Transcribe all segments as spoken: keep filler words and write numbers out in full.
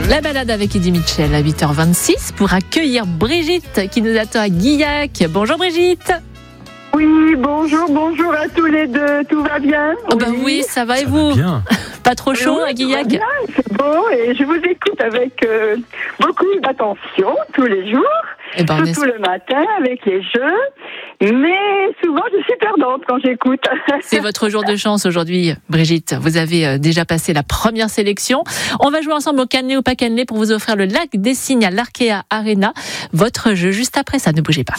La balade avec Eddie Mitchell à huit heures vingt-six pour accueillir Brigitte qui nous attend à Guillac. Bonjour Brigitte. Oui, bonjour, bonjour à tous les deux, tout va bien? Oh bah oui, ça va et Ça vous va bien. Pas trop chaud Oui, à Guillac? tout va bien, c'est beau et je vous écoute avec euh, beaucoup d'attention tous les jours, Eh ben, on surtout est- le matin avec les jeux, mais souvent je suis perdante quand j'écoute. C'est votre jour de chance aujourd'hui, Brigitte. Vous avez euh, déjà passé la première sélection. On va jouer ensemble au cannelé ou pas cannelé pour vous offrir le lac des Cygnes à l'Arkea Arena. Votre jeu juste après ça, ne bougez pas.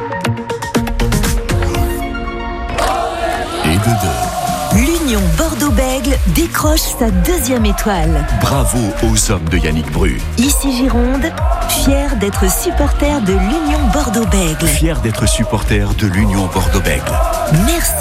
Et de deux. L'Union Bordeaux-Bègles décroche sa deuxième étoile. Bravo aux hommes de Yannick Bru. Ici Gironde, fier d'être supporter de l'Union Bordeaux-Bègles. Fier d'être supporter de l'Union Bordeaux-Bègles. Merci.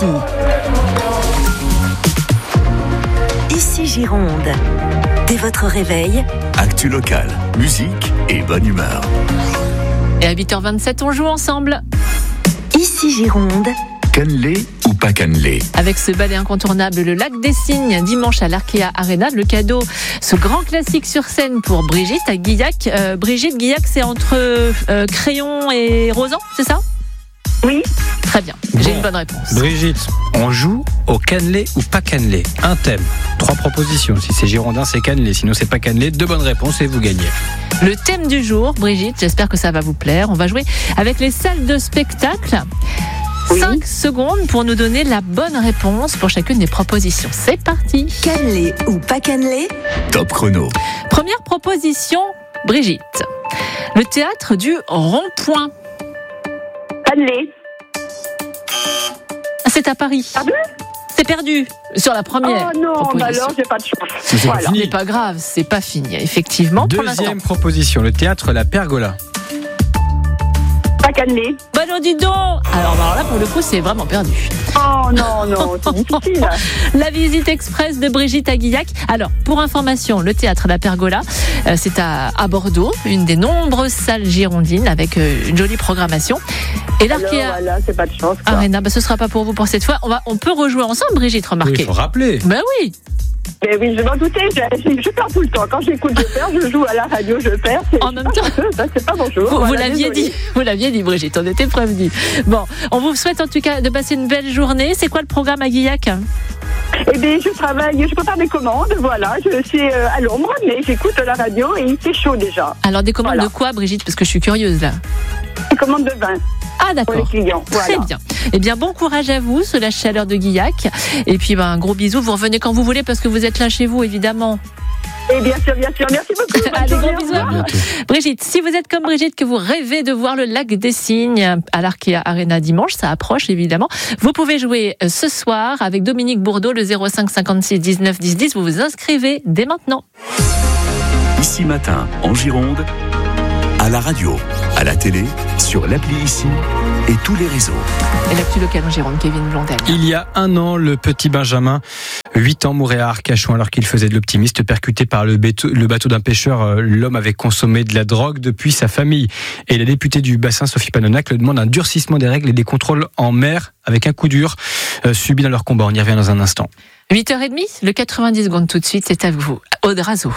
Ici Gironde. Dès votre réveil, Actu local, musique et bonne humeur. Et à huit heures vingt-sept, on joue ensemble. ici Gironde, Cannelé ou pas cannelé? Avec ce ballet incontournable, le lac des Cygnes, dimanche à l'Arkea Arena. Le cadeau, ce grand classique sur scène pour Brigitte à Guillac. Euh, Brigitte, Guillac, c'est entre euh, Crayon et Rosan, c'est ça? Oui, Très bien, j'ai Bon. une bonne réponse. Brigitte, on joue au cannelé ou pas cannelé. Un thème, trois propositions. Si c'est girondin, c'est cannelé. Sinon, c'est pas cannelé. Deux bonnes réponses et vous gagnez. Le thème du jour, Brigitte, j'espère que ça va vous plaire. On va jouer avec les salles de spectacle. Oui. cinq secondes pour nous donner la bonne réponse pour chacune des propositions. C'est parti. cannelé ou pas cannelé, Top chrono. Première proposition, Brigitte. Le théâtre du Rond-Point. cannelé. Ah, c'est à Paris. Perdu? C'est perdu sur la première Oh non, bah proposition. alors j'ai pas de chance. C'est Voilà. fini. C'est pas grave, c'est pas fini, effectivement. Pour l'instant. Deuxième proposition, le théâtre La Pergola. Pas cannelé. Bah non, dis donc. Alors, alors là, pour le coup, c'est vraiment perdu. Oh non, non, c'est difficile. La visite express de Brigitte à Guillac. Alors, pour information, le théâtre La Pergola, euh, c'est à, à Bordeaux, une des nombreuses salles girondines avec euh, une jolie programmation. Et Alors l'Arkea voilà, c'est pas de chance. Quoi. Arena, bah, ce sera pas pour vous pour cette fois. On, va, on peut rejouer ensemble, Brigitte, Il remarquez. faut rappeler. Ben oui. Mais oui, je m'en doutais, je, je, je perds tout le temps. Quand j'écoute, je perds, je joue à la radio, je perds. C'est, En je même suis temps. pas chanceuse, hein, c'est pas bonjour. Vous, vous Voilà, l'aviez désolée. dit, vous l'aviez dit, Brigitte, on était prévenus. Bon, on vous souhaite en tout cas de passer une belle journée. C'est quoi le programme à Guillac? Eh bien, je travaille, je prépare des commandes, voilà. Je suis euh, à l'ombre, mais j'écoute la radio et il fait chaud déjà. Alors, des commandes Voilà. de quoi, Brigitte? Parce que je suis curieuse là. Des commandes de vin Ah, pour les d'accord. clients. Très Voilà. bien. Eh bien, bon courage à vous sous la chaleur de Guillac. Et puis, ben, un gros bisou. Vous revenez quand vous voulez parce que vous êtes là chez vous, évidemment. Et bien sûr, bien sûr. Merci beaucoup. Bonne Allez, journée, gros au bisous. revoir. À bientôt. Brigitte, si vous êtes comme Brigitte, que vous rêvez de voir le lac des Cygnes à l'Arkea Arena dimanche, ça approche évidemment, vous pouvez jouer ce soir avec Dominique Bourdeau, le zéro cinq cinquante-six dix-neuf dix dix. Vous vous inscrivez dès maintenant. Ici matin, en Gironde, à la radio, à la télé, sur l'appli Ici et tous les réseaux. Et l'actu locale en Gironde, Kevin Blondel. Il y a un an, le petit Benjamin, huit ans, mourait à Arcachon alors qu'il faisait de l'optimiste. Percuté par le bateau, le bateau d'un pêcheur, euh, l'homme avait consommé de la drogue depuis sa famille. Et la députée du bassin, Sophie Panonac, le demande un durcissement des règles et des contrôles en mer avec un coup dur euh, subi dans leur combat. On y revient dans un instant. huit heures trente, le quatre-vingt-dix secondes tout de suite, c'est à vous. Aude Razo.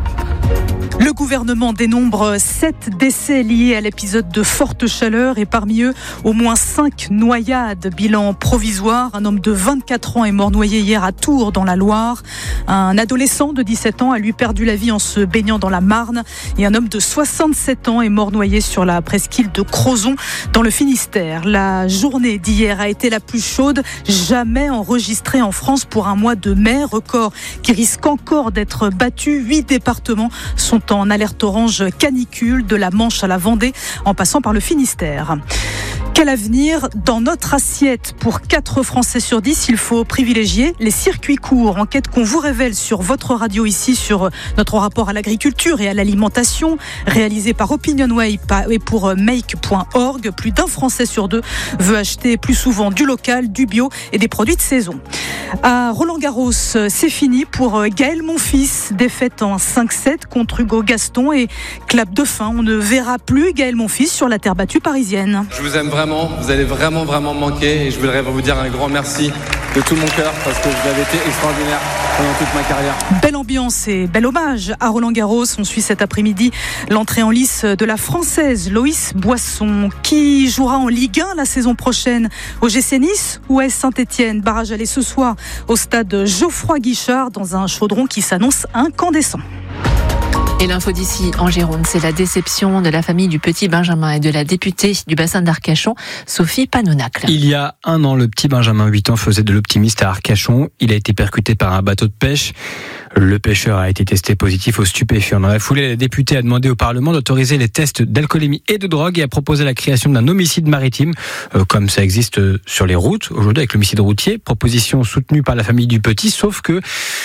Le gouvernement dénombre sept décès liés à l'épisode de forte chaleur et parmi eux, au moins cinq noyades. Bilan provisoire, un homme de vingt-quatre ans est mort noyé hier à Tours dans la Loire. Un adolescent de dix-sept ans a lui perdu la vie en se baignant dans la Marne. Et un homme de soixante-sept ans est mort noyé sur la presqu'île de Crozon dans le Finistère. La journée d'hier a été la plus chaude jamais enregistrée en France pour un mois de mai. Record qui risque encore d'être battu. Huit départements sont en alerte orange canicule, de la Manche à la Vendée, en passant par le Finistère. Quel avenir dans notre assiette? Pour quatre Français sur dix, il faut privilégier les circuits courts. Enquête qu'on vous révèle sur votre radio ici, sur notre rapport à l'agriculture et à l'alimentation, réalisé par Opinionway et pour make point org. Plus d'un Français sur deux veut acheter plus souvent du local, du bio et des produits de saison. À Roland-Garros, c'est fini pour Gaël Monfils. Défaite en cinq sept contre Hugo Gaston et clap de fin. On ne verra plus Gaël Monfils sur la terre battue parisienne. Je vous aime vraiment, vous allez vraiment vraiment me manquer et je voudrais vous dire un grand merci de tout mon cœur parce que vous avez été extraordinaire pendant toute ma carrière. Belle ambiance. ambiance et bel hommage à Roland Garros. On suit cet après-midi l'entrée en lice de la Française Loïs Boisson, qui jouera en Ligue un la saison prochaine au G C Nice ou à Saint-Etienne. Barrage aller ce soir au stade Geoffroy Guichard dans un chaudron qui s'annonce incandescent. Et l'info d'ici en Gironde, c'est la déception de la famille du petit Benjamin et de la députée du bassin d'Arcachon, Sophie Panonacle. Il y a un an, le petit Benjamin, huit ans, faisait de l'optimiste à Arcachon. Il a été percuté par un bateau de pêche. Le pêcheur a été testé positif aux stupéfiants. Dans la foulée, la députée a demandé au Parlement d'autoriser les tests d'alcoolémie et de drogue et a proposé la création d'un homicide maritime, euh, comme ça existe sur les routes aujourd'hui avec l'homicide routier. Proposition soutenue par la famille du petit, sauf que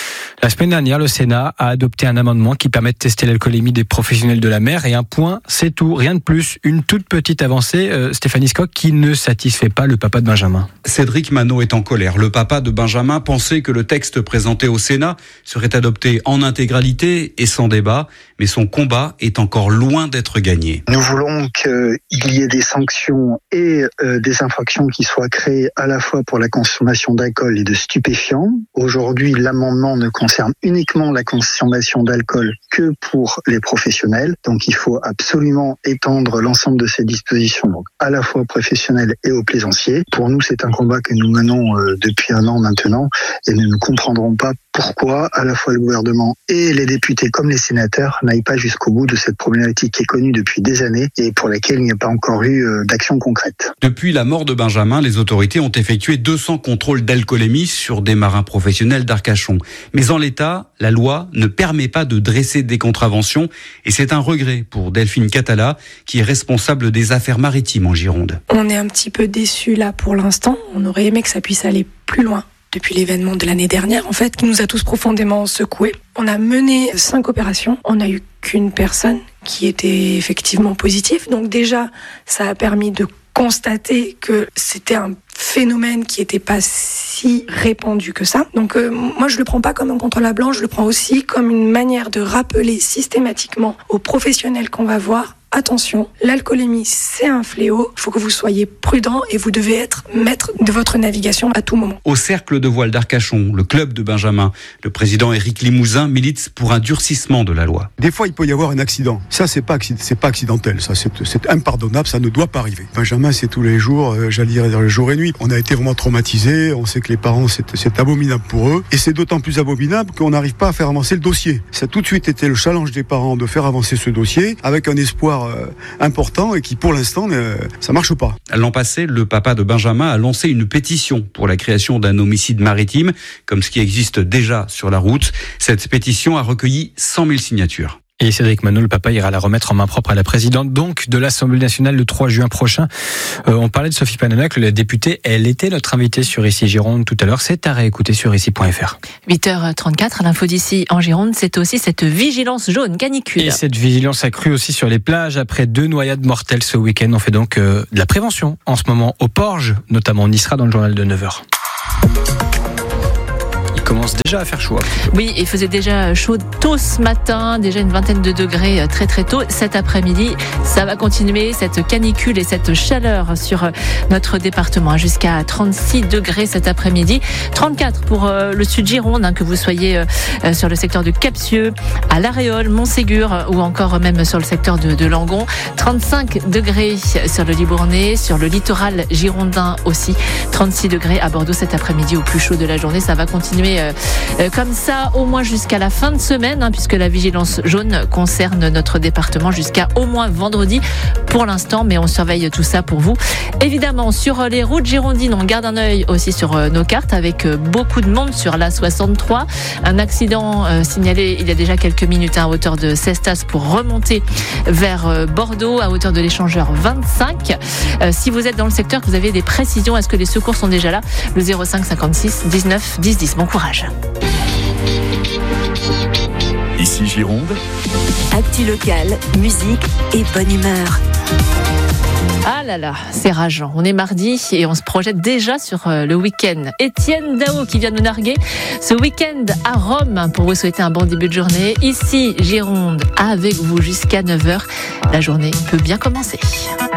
la semaine dernière, le Sénat a adopté un amendement qui permet de tester l'alcoolémie des professionnels de la mer. Et un point, c'est tout, rien de plus. Une toute petite avancée, euh, Stéphanie Scott, qui ne satisfait pas le papa de Benjamin. Cédric Manot est en colère. Le papa de Benjamin pensait que le texte présenté au Sénat serait adopté en intégralité et sans débat. Mais son combat est encore loin d'être gagné. Nous voulons qu'il y ait des sanctions et euh, des infractions qui soient créées à la fois pour la consommation d'alcool et de stupéfiants. Aujourd'hui, l'amendement ne concerne uniquement la consommation d'alcool que pour les professionnels. Donc il faut absolument étendre l'ensemble de ces dispositions, donc à la fois aux professionnels et aux plaisanciers. Pour nous, c'est un combat que nous menons euh, depuis un an maintenant et nous ne comprendrons pas pourquoi à la fois le gouvernement et les députés comme les sénateurs n'aillent pas jusqu'au bout de cette problématique qui est connue depuis des années et pour laquelle il n'y a pas encore eu euh, d'action concrète. Depuis la mort de Benjamin, les autorités ont effectué deux cents contrôles d'alcoolémie sur des marins professionnels d'Arcachon. Mais en l'état, la loi ne permet pas de dresser des contraventions et c'est un regret pour Delphine Catala qui est responsable des affaires maritimes en Gironde. On est un petit peu déçus là pour l'instant. On aurait aimé que ça puisse aller plus loin. Depuis l'événement de l'année dernière, en fait, qui nous a tous profondément secoués. On a mené cinq opérations. On n'a eu qu'une personne qui était effectivement positive. Donc déjà, ça a permis de constater que c'était un phénomène qui n'était pas si répandu que ça. Donc euh, moi, je le prends pas comme un contre-la-blanche, je le prends aussi comme une manière de rappeler systématiquement aux professionnels qu'on va voir: attention, l'alcoolémie, c'est un fléau. Il faut que vous soyez prudents et vous devez être maître de votre navigation à tout moment. Au cercle de voile d'Arcachon, le club de Benjamin, le président Éric Limousin milite pour un durcissement de la loi. Des fois, il peut y avoir un accident. Ça, c'est pas, c'est pas accidentel. Ça, c'est, c'est impardonnable. Ça ne doit pas arriver. Benjamin, c'est tous les jours, euh, j'allais dire jour et nuit. On a été vraiment traumatisés. On sait que les parents, c'est, c'est abominable pour eux. Et c'est d'autant plus abominable qu'on n'arrive pas à faire avancer le dossier. Ça a tout de suite été le challenge des parents de faire avancer ce dossier avec un espoir Euh, important et qui pour l'instant euh, ça marche pas. L'an passé, le papa de Benjamin a lancé une pétition pour la création d'un homicide maritime comme ce qui existe déjà sur la route. Cette pétition a recueilli cent mille signatures. Et Cédric Manot, le papa, ira la remettre en main propre à la présidente donc de l'Assemblée nationale le trois juin prochain. Euh, on parlait de Sophie Panonacle, la députée. Elle était notre invitée sur Ici Gironde tout à l'heure. C'est à réécouter sur ici point f r. huit heures trente-quatre, l'info d'ici en Gironde, c'est aussi cette vigilance jaune canicule. Et cette vigilance accrue aussi sur les plages après deux noyades mortelles ce week-end. On fait donc euh, de la prévention en ce moment au Porge, notamment. On y sera dans le journal de neuf heures. Il commence déjà à faire chaud. Oui, il faisait déjà chaud tôt ce matin, déjà une vingtaine de degrés très très tôt. Cet après-midi, ça va continuer, cette canicule et cette chaleur sur notre département, jusqu'à trente-six degrés cet après-midi. trente-quatre pour le sud Gironde, hein, que vous soyez sur le secteur de Capsieux, à l'Aréole, Montségur ou encore même sur le secteur de, de Langon. trente-cinq degrés sur le Libournais, sur le littoral girondin aussi. trente-six degrés à Bordeaux cet après-midi, au plus chaud de la journée. Ça va continuer Euh, euh, comme ça au moins jusqu'à la fin de semaine, hein, puisque la vigilance jaune concerne notre département jusqu'à au moins vendredi pour l'instant, mais on surveille tout ça pour vous. Évidemment, sur les routes girondines, on garde un œil aussi sur euh, nos cartes avec euh, beaucoup de monde sur l'A soixante-trois. Un accident euh, signalé il y a déjà quelques minutes à hauteur de Cestas pour remonter vers euh, Bordeaux à hauteur de l'échangeur vingt-cinq. Euh, si vous êtes dans le secteur, que vous avez des précisions, est-ce que les secours sont déjà là? Le zéro cinq cinquante-six dix-neuf dix dix. Bon courage. Ici Gironde. Actu locale, musique et bonne humeur. Ah là là, c'est rageant. On est mardi et on se projette déjà sur le week-end. Étienne Dao qui vient de nous narguer ce week-end à Rome pour vous souhaiter un bon début de journée. Ici Gironde avec vous jusqu'à neuf heures. La journée peut bien commencer.